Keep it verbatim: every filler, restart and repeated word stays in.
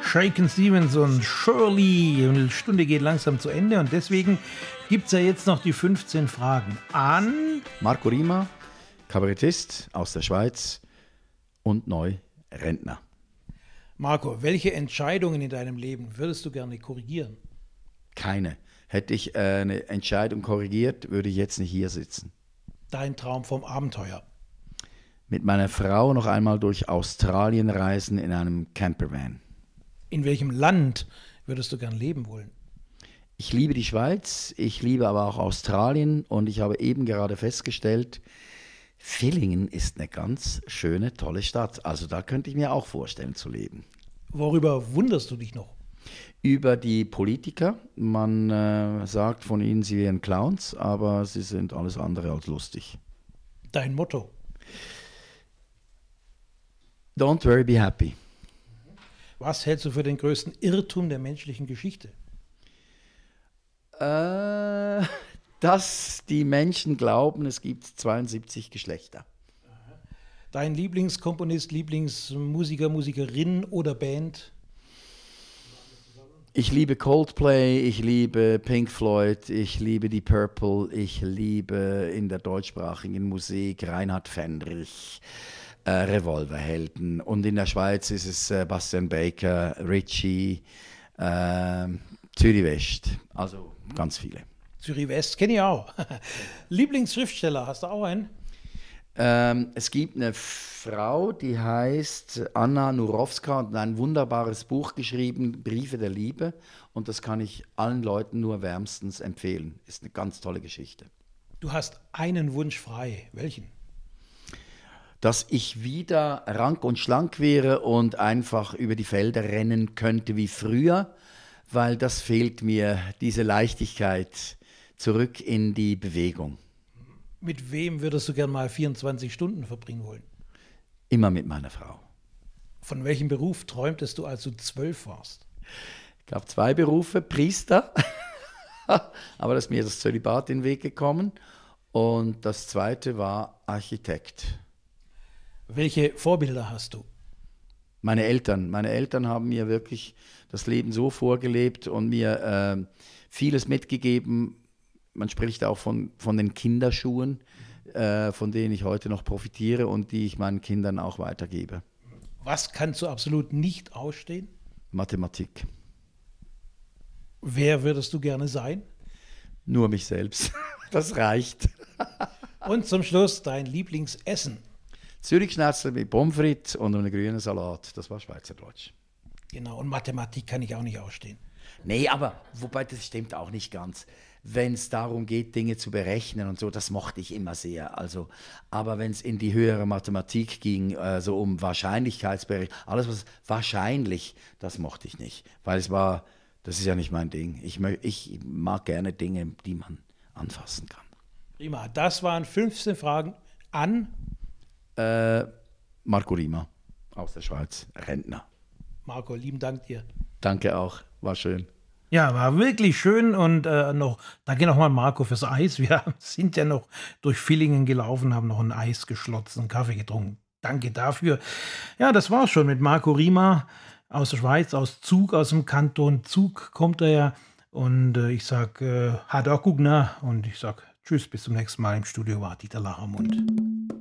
Shakin' Stevens und Shirley. Die Stunde geht langsam zu Ende und deswegen gibt es ja jetzt noch die fünfzehn Fragen an Marco Rima, Kabarettist aus der Schweiz und neu Rentner. Marco, welche Entscheidungen in deinem Leben würdest du gerne korrigieren? Keine. Hätte ich äh, eine Entscheidung korrigiert, würde ich jetzt nicht hier sitzen. Dein Traum vom Abenteuer? Mit meiner Frau noch einmal durch Australien reisen in einem Campervan. In welchem Land würdest du gern leben wollen? Ich liebe die Schweiz, ich liebe aber auch Australien und ich habe eben gerade festgestellt, Villingen ist eine ganz schöne, tolle Stadt. Also da könnte ich mir auch vorstellen zu leben. Worüber wunderst du dich noch? Über die Politiker. Man äh, sagt von ihnen, sie wären Clowns, aber sie sind alles andere als lustig. Dein Motto? Don't worry, be happy. Was hältst du für den größten Irrtum der menschlichen Geschichte? Äh, dass die Menschen glauben, es gibt zweiundsiebzig Geschlechter. Dein Lieblingskomponist, Lieblingsmusiker, Musikerin oder Band? Ich liebe Coldplay, ich liebe Pink Floyd, ich liebe die Purple, ich liebe in der deutschsprachigen Musik Reinhard Fendrich, äh, Revolverhelden. Und in der Schweiz ist es äh, Bastian Baker, Ritchie, äh, Zürich West. Also ganz viele. Zürich West kenne ich auch. Lieblingsschriftsteller, hast du auch einen? Ähm, es gibt eine Frau, die heißt Anna Nurowska und hat ein wunderbares Buch geschrieben, Briefe der Liebe. Und das kann ich allen Leuten nur wärmstens empfehlen. Ist eine ganz tolle Geschichte. Du hast einen Wunsch frei. Welchen? Dass ich wieder rank und schlank wäre und einfach über die Felder rennen könnte wie früher, weil das fehlt mir, diese Leichtigkeit zurück in die Bewegung. Mit wem würdest du gern mal vierundzwanzig Stunden verbringen wollen? Immer mit meiner Frau. Von welchem Beruf träumtest du, als du zwölf warst? Ich glaube, zwei Berufe, Priester, aber da ist mir das Zölibat in den Weg gekommen. Und das zweite war Architekt. Welche Vorbilder hast du? Meine Eltern. Meine Eltern haben mir wirklich das Leben so vorgelebt und mir äh, vieles mitgegeben. Man spricht auch von, von den Kinderschuhen, äh, von denen ich heute noch profitiere und die ich meinen Kindern auch weitergebe. Was kannst du absolut nicht ausstehen? Mathematik. Wer würdest du gerne sein? Nur mich selbst. Das reicht. Und zum Schluss dein Lieblingsessen. Zürich-Schnitzel mit Pommes frites und einem grünen Salat. Das war Schweizerdeutsch. Genau, und Mathematik kann ich auch nicht ausstehen. Nee, aber wobei das stimmt auch nicht ganz. Wenn es darum geht, Dinge zu berechnen und so, das mochte ich immer sehr. Also, aber wenn es in die höhere Mathematik ging, äh, so um Wahrscheinlichkeitsberechnung, alles was wahrscheinlich, das mochte ich nicht. Weil es war, das ist ja nicht mein Ding. Ich, mö- ich mag gerne Dinge, die man anfassen kann. Prima, das waren fünfzehn Fragen an Äh, Marco Rima aus der Schweiz, Rentner. Marco. Lieben Dank dir. Danke auch, war schön. Ja, war wirklich schön und äh, noch, danke nochmal Marco fürs Eis. Wir sind ja noch durch Villingen gelaufen, haben noch ein Eis geschlotzt und Kaffee getrunken. Danke dafür. Ja, das war's schon mit Marco Rima aus der Schweiz, aus Zug, aus dem Kanton Zug kommt er ja. Und äh, ich sag, äh, hat auch gut, und ich sag, tschüss, bis zum nächsten Mal. Im Studio war Dieter Lachamund.